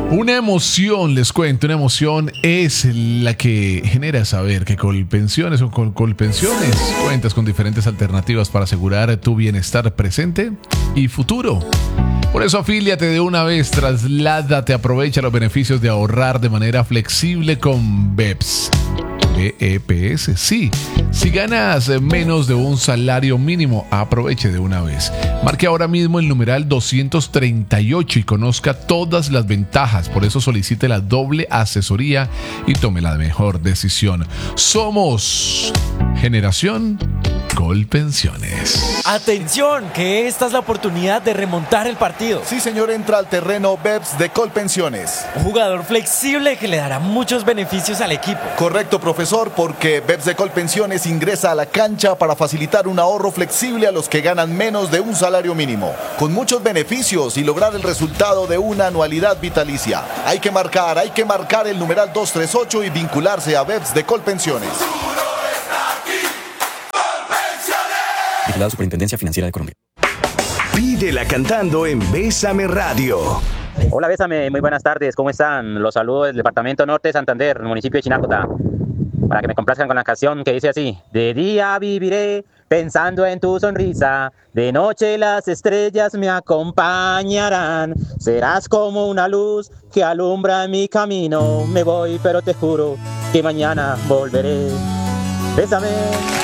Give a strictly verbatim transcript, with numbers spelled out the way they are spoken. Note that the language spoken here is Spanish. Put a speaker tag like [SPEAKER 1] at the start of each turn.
[SPEAKER 1] Una emoción, les cuento, una emoción es la que genera saber que Colpensiones o con Colpensiones cuentas con diferentes alternativas para asegurar tu bienestar presente y futuro. Por eso afíliate de una vez, trasládate, aprovecha los beneficios de ahorrar de manera flexible con B E P S. B E P S, sí. Si ganas menos de un salario mínimo, aproveche de una vez. Marque ahora mismo el numeral doscientos treinta y ocho y conozca todas las ventajas. Por eso solicite la doble asesoría y tome la mejor decisión. Somos Generación Colpensiones.
[SPEAKER 2] ¡Atención! Que esta es la oportunidad de remontar el partido.
[SPEAKER 3] Sí, señor, entra al terreno B E P S de Colpensiones.
[SPEAKER 2] Un jugador flexible que le dará muchos beneficios al equipo.
[SPEAKER 3] Correcto, profesor, porque B E P S de Colpensiones ingresa a la cancha para facilitar un ahorro flexible a los que ganan menos de un salario mínimo, con muchos beneficios y lograr el resultado de una anualidad vitalicia. Hay que marcar, hay que marcar el numeral doscientos treinta y ocho y vincularse a B E P S de Colpensiones.
[SPEAKER 4] Vigilado Superintendencia Financiera de Colombia.
[SPEAKER 5] Pídela cantando en Bésame Radio.
[SPEAKER 6] Hola, Bésame, muy buenas tardes, ¿cómo están? Los saludo del departamento norte de Santander, municipio de Chinacota, para que me complazcan con la canción que dice así: de día viviré pensando en tu sonrisa, de noche las estrellas me acompañarán, serás como una luz que alumbra mi camino, me voy pero te juro que mañana volveré. Bésame.